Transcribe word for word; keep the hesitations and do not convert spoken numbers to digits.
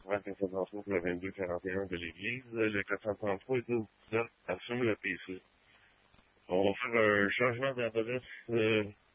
vingt-sept cent trente-trois pour le vingt-deux quarante et un de l'église. Le quatre cent trente-trois et douze dix-neuf assume le P C. On va faire un changement d'adresse euh,